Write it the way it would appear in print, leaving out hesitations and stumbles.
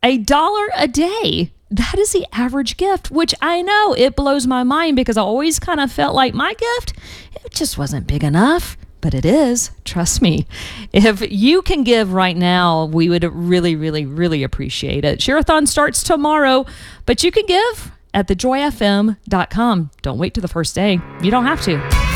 $1 a day. That is the average gift, which I know it blows my mind because I always kind of felt like my gift, it just wasn't big enough. But it is. Trust me. If you can give right now, we would really, really, really appreciate it. Share-a-thon starts tomorrow, but you can give at thejoyfm.com. Don't wait till the first day. You don't have to.